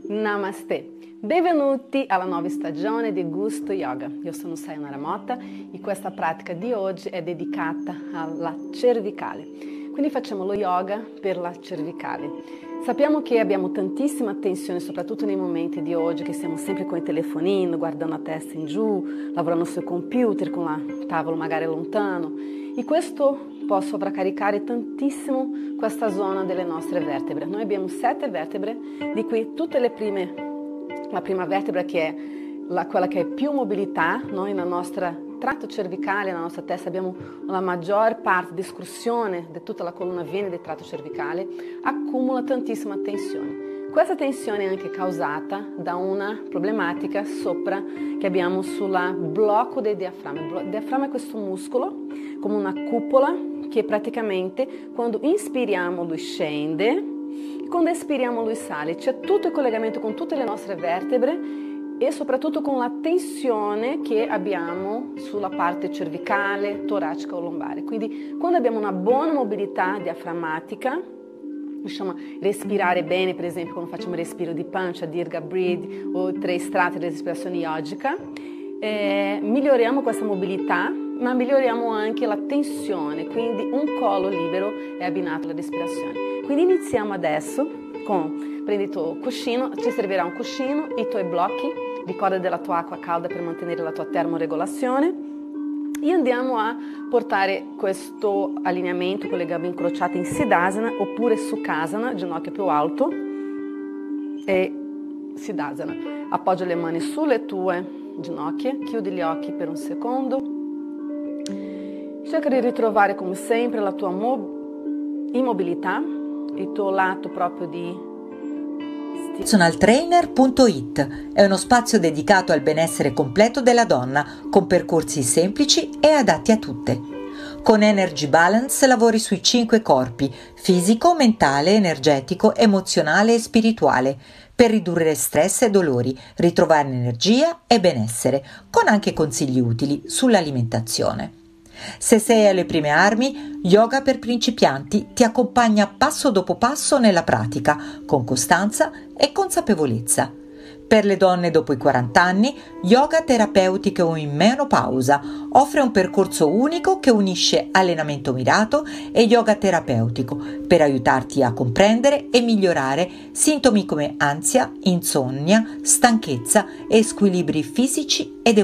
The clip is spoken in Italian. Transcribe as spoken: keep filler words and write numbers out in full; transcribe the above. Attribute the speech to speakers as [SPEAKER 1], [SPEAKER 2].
[SPEAKER 1] Namaste! Benvenuti alla nuova stagione di Gusto Yoga. Io sono Sayonara Motta e questa pratica di oggi è dedicata alla cervicale. Quindi facciamo lo yoga per la cervicale. Sappiamo che abbiamo tantissima tensione, soprattutto nei momenti di oggi, che siamo sempre con il telefonino, guardando a testa in giù, lavorando sul computer, con il tavolo magari lontano. E questo può sovraccaricare tantissimo questa zona delle nostre vertebre. Noi abbiamo sette vertebre, di cui tutte le prime, la prima vertebra che è la, quella che è più mobilità, noi nel nostro tratto cervicale, nella nostra testa abbiamo la maggior parte di escursione di tutta la colonna viene del tratto cervicale, accumula tantissima tensione. Questa tensione è anche causata da una problematica sopra che abbiamo sul blocco del diaframma. Il diaframma è questo muscolo, come una cupola, che praticamente quando inspiriamo lui scende e quando espiriamo lui sale. C'è tutto il collegamento con tutte le nostre vertebre e soprattutto con la tensione che abbiamo sulla parte cervicale, toracica o lombare. Quindi quando abbiamo una buona mobilità diaframmatica, riusciamo a respirare bene, per esempio quando facciamo respiro di pancia, Dirga Breathe o tre strati di respirazione yogica, eh, miglioriamo questa mobilità, ma miglioriamo anche la tensione, quindi un collo libero è abbinato alla respirazione. Quindi iniziamo adesso con, prendi il tuo cuscino, ci servirà un cuscino, i tuoi blocchi, ricorda della tua acqua calda per mantenere la tua termoregolazione e andiamo a portare questo allineamento con le gambe incrociate in Siddhasana oppure Sukhasana, ginocchio più alto e Siddhasana. Appoggia le mani sulle tue ginocchia, chiudi gli occhi per un secondo, cerca di ritrovare come sempre la tua immobilità, il tuo lato proprio di
[SPEAKER 2] personal trainer punto it è uno spazio dedicato al benessere completo della donna con percorsi semplici e adatti a tutte. Con Energy Balance lavori sui cinque corpi: fisico, mentale, energetico, emozionale e spirituale, per ridurre stress e dolori, ritrovare energia e benessere, con anche consigli utili sull'alimentazione. Se sei alle prime armi, Yoga per principianti ti accompagna passo dopo passo nella pratica, con costanza e consapevolezza. Per le donne dopo i quaranta anni, Yoga terapeutico o in menopausa offre un percorso unico che unisce allenamento mirato e yoga terapeutico per aiutarti a comprendere e migliorare sintomi come ansia, insonnia, stanchezza e squilibri fisici ed emotivi.